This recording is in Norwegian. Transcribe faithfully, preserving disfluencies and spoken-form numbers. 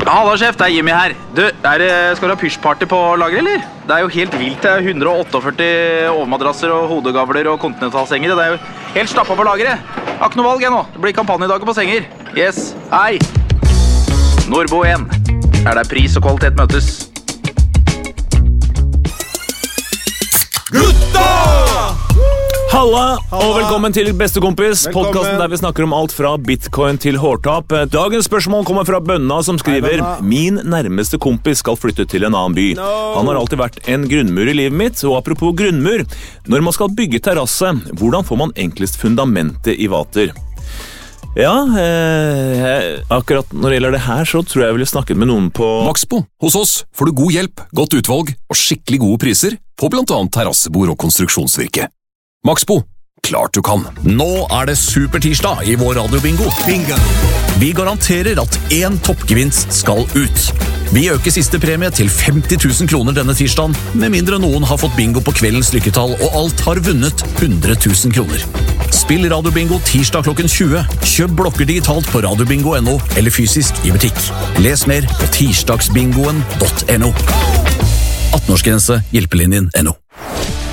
Halla, sjef, det er Jimmy her. Du, er, det- skal du ha pysjparty på lager, eller? Det er jo helt vilt. Det er hundre og førtiåtte overmadrasser og hodegavler og kontinentalsenger. Det er jo helt stappa på lageret. Har ikke noe valg ennå. Det blir kampanjedager på senger. Yes, hei. Nordbo en. Er det pris og kvalitet møtes? Halla, og velkommen til Bestekompis, podcasten der vi snakker om alt fra bitcoin til hårtap. Dagens spørsmål kommer fra Bønna, som skriver: Min nærmeste kompis skal flytte til en annen by. Han har alltid vært en grunnmur i livet mitt, og apropos grunnmur, når man skal bygge terrasse, hvordan får man enklest fundamentet i vater? Ja, eh, akkurat når det gjelder det her, så tror jeg jeg ville snakket med noen på Maxbo. Hos oss får du god hjelp, godt utvalg og skikkelig gode priser på blant annet terrassebord og konstruksjonsvirke. Maxbo, klart du kan. Nå er det supertirsdag i vår radiobingo. Bingo. Vi garanterer at én toppgevinst skal ut. Vi øker siste premie til femti tusen kroner denne tirsdagen, med mindre noen har fått bingo på kveldens lykketall, og alt har vunnet hundre tusen kroner. Spill radiobingo tirsdag klokken tjue. Kjøp blokker digitalt på radiobingo punktum no eller fysisk i butikk. Les mer på tirsdagsbingoen punktum no. atten-årsgrense, hjelpelinjen punktum no.